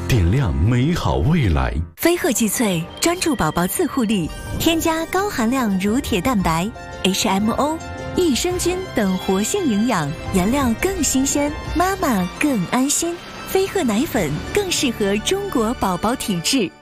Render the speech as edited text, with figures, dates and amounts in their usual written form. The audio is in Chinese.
点亮美好未来。 飞鹤济萃专注宝宝自护力，添加高含量乳铁蛋白、HMO、益生菌等活性营养，原料更新鲜，妈妈更安心。飞鹤奶粉更适合中国宝宝体质。